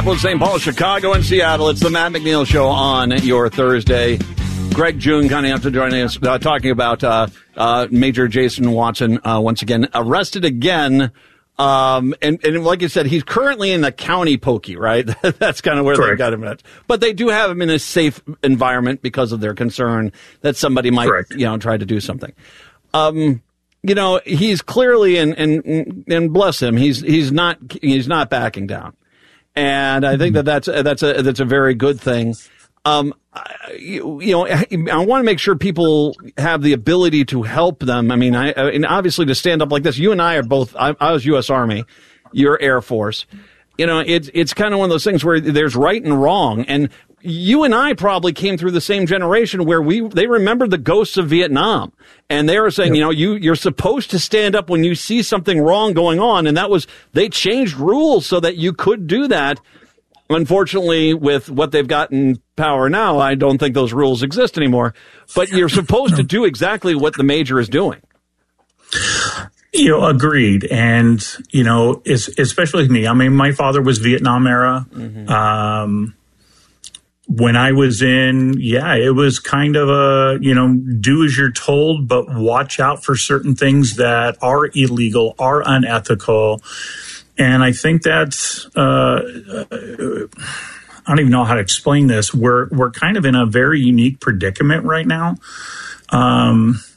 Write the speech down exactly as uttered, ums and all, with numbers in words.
Minneapolis, Saint Paul, Chicago, and Seattle. It's the Matt McNeil Show on your Thursday. Greg June coming up to join us, uh, talking about uh, uh, Major Jason Watson, uh, once again, arrested again. Um, and, and like you said, he's currently in the county pokey, right? That's kind of where Correct. they got him at. But they do have him in a safe environment because of their concern that somebody might, Correct. you know, try to do something. Um, you know, he's clearly, and, and, and bless him, he's, he's not, he's not backing down. And I think that that's, that's a, that's a very good thing. Um, you, you know, I want to make sure people have the ability to help them. I mean, I, and obviously to stand up like this, you and I are both, I, I was U S Army, you're Air Force. You know, it's, it's kind of one of those things where there's right and wrong. And you and I probably came through the same generation where we, they remembered the ghosts of Vietnam. And they were saying, you know, you, you're supposed to stand up when you see something wrong going on. And that was, they changed rules so that you could do that. Unfortunately, with what they've got in power now, I don't think those rules exist anymore. But you're supposed to do exactly what the major is doing. You know, agreed. And, you know, it's, especially me. I mean, my father was Vietnam era. Mm-hmm. Um, when I was in, yeah, it was kind of a, you know, do as you're told, but watch out for certain things that are illegal, are unethical. And I think that's, uh, I don't even know how to explain this. We're, we're kind of in a very unique predicament right now. Um,